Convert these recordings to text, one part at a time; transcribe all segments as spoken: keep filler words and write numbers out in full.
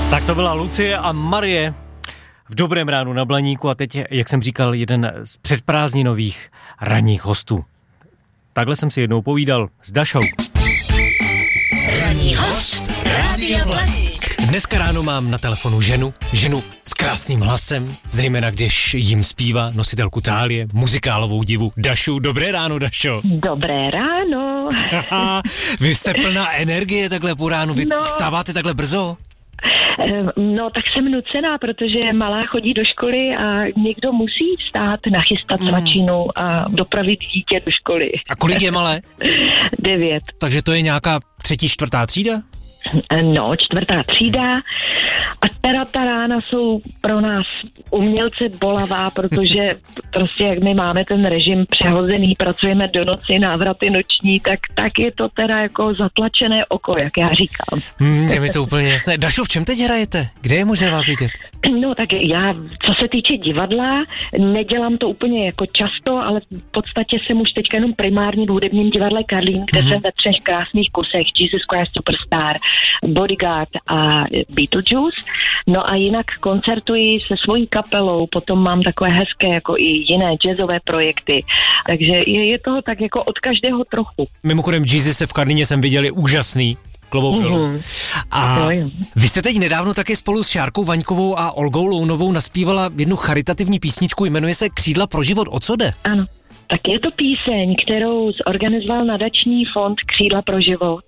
Tak to byla Lucie a Marie v Dobrém ránu na Blaníku a teď, jak jsem říkal, jeden z předprázdninových ranních hostů. Takhle jsem si jednou povídal s Dašou. Ranní host Rádia Blaník. Dneska ráno mám na telefonu ženu, ženu s krásným hlasem, zejména když jim zpívá nositelku tálie, muzikálovou divu Dašu. Dobré ráno, Dašo. Dobré ráno. Vy jste plná energie takhle po ránu, vy no. vstáváte takhle brzo? No, tak jsem nucená, protože malá chodí do školy a někdo musí vstát, nachystat svačinu mm. a dopravit dítě do školy. A kolik je malé? Devět. Takže to je nějaká třetí, čtvrtá třída? No, čtvrtá třída a teda ta rána jsou pro nás umělce bolavá, protože prostě jak my máme ten režim přehozený, pracujeme do noci, návraty noční, tak, tak je to teda jako zatlačené oko, jak já říkám. Hmm, je mi to úplně jasné. Dašo, v čem teď hrajete? Kde je možné vás vidět? No tak já, co se týče divadla, nedělám to úplně jako často, ale v podstatě jsem už teďka jenom primárně v hudebním divadle Karlín, kde mm-hmm. jsem ve třech krásných kusech, Jesus Christ Superstar, Bodyguard a Beetlejuice. No a jinak koncertuji se svojí kapelou, potom mám takové hezké jako i jiné jazzové projekty. Takže je, je toho tak jako od každého trochu. Mimochodem Jesus se v Karlíně jsem viděl, je úžasný. Klobouk dolů. Mm-hmm. A vy jste teď nedávno taky spolu s Šárkou Vaňkovou a Olgou Lounovou naspívala jednu charitativní písničku, jmenuje se Křídla pro život. O co jde? Ano. Tak je to píseň, kterou zorganizoval nadační fond Křídla pro život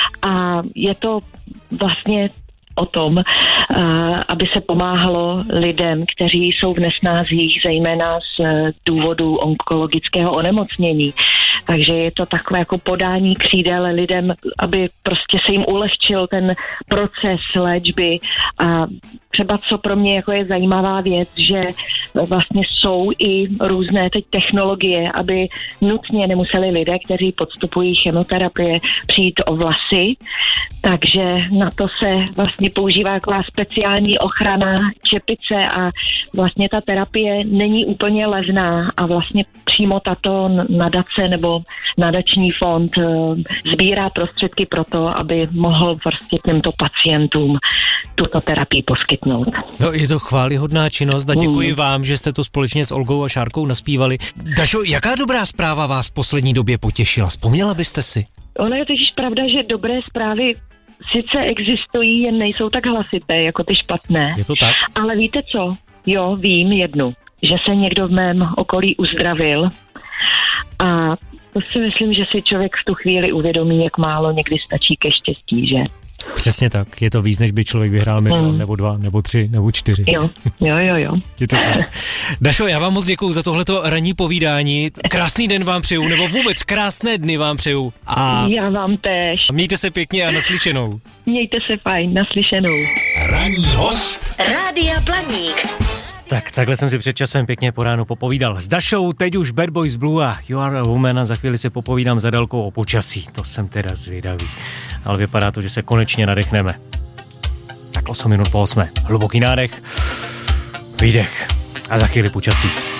a je to vlastně o tom, aby se pomáhalo lidem, kteří jsou v nesnázích, zejména z důvodu onkologického onemocnění. Takže je to takové jako podání křídel lidem, aby prostě se jim ulehčil ten proces léčby. A třeba co pro mě jako je zajímavá věc, že vlastně jsou i různé teď technologie, aby nutně nemuseli lidé, kteří podstupují chemoterapie, přijít o vlasy. Takže na to se vlastně používá taková speciální ochrana čepice a vlastně ta terapie není úplně levná a vlastně přímo tato nadace nebo nadační fond sbírá prostředky pro to, aby mohl vlastně těmto pacientům tuto terapii poskytnout. No, je to chvályhodná činnost a děkuji mm. vám, že jste to společně s Olgou a Šárkou naspívali. Dašo, jaká dobrá zpráva vás v poslední době potěšila? Vzpomněla byste si? Ono je totiž pravda, že dobré zprávy sice existují, jen nejsou tak hlasité jako ty špatné. Je to tak? Ale víte co? Jo, vím jednu, že se někdo v mém okolí uzdravil a to si myslím, že si člověk v tu chvíli uvědomí, jak málo někdy stačí ke štěstí, že? Přesně tak, je to víc, než by člověk vyhrál milion, hmm. nebo dva, nebo tři, nebo čtyři. Jo, jo, jo, jo. Je to tak. Dašo, já vám moc děkuju za tohleto ranní povídání. Krásný den vám přeju, nebo vůbec krásné dny vám přeju. A já vám též. Mějte se pěkně a naslyšenou. Mějte se fajn, naslyšenou. Ranní host Rádia Blaník. Tak, takhle jsem si před časem pěkně po ránu popovídal s Dašou, teď už Bad Boys Blue a You Are a Woman a za chvíli si popovídám za Delkou o počasí. To jsem teda zvědavý. Ale vypadá to, že se konečně nadechneme. Tak osm minut po osmé. Hluboký nádech, výdech a za chvíli počasí.